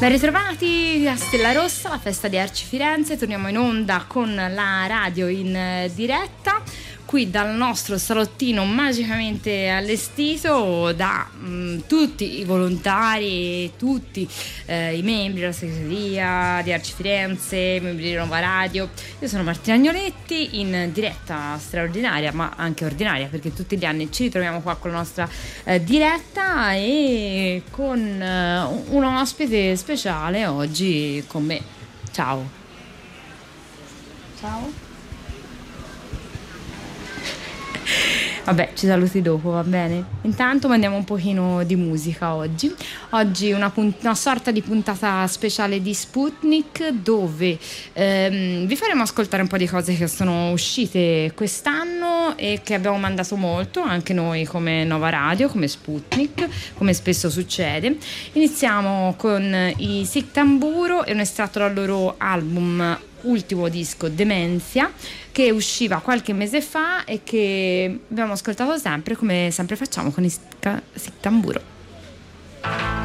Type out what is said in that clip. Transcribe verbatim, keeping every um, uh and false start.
Ben ritrovati a Stella Rossa, la festa di Arci Firenze. Torniamo in onda con la radio in diretta qui dal nostro salottino magicamente allestito da mh, tutti i volontari, tutti eh, i membri della segreteria di Arci Firenze, membri di Nova Radio. Io sono Martina Agnoletti, in diretta straordinaria ma anche ordinaria, perché tutti gli anni ci ritroviamo qua con la nostra eh, diretta e con eh, un ospite speciale oggi con me. Ciao. Ciao. Vabbè, ci saluti dopo, va bene? Intanto mandiamo un pochino di musica oggi. Oggi una, punt- una sorta di puntata speciale di Sputnik, dove ehm, vi faremo ascoltare un po' di cose che sono uscite quest'anno e che abbiamo mandato molto, anche noi come Nova Radio, come Sputnik, come spesso succede. Iniziamo con i Sic Tamburo e un estratto dal loro album ultimo disco, Demenzia, che usciva qualche mese fa e che abbiamo ascoltato sempre, come sempre facciamo con i Sic Tamburo.